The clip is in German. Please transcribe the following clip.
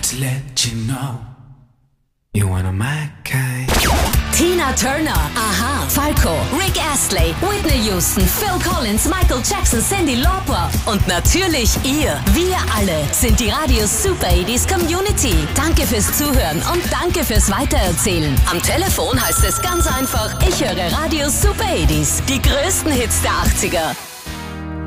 to let you know you're one of my kind. Tina Turner, Aha, Falco, Rick Astley, Whitney Houston, Phil Collins, Michael Jackson, Cyndi Lauper und natürlich ihr. Wir alle sind die Radio Super 80s Community. Danke fürs Zuhören und danke fürs Weitererzählen. Am Telefon heißt es ganz einfach, ich höre Radio Super 80s. Die größten Hits der 80er.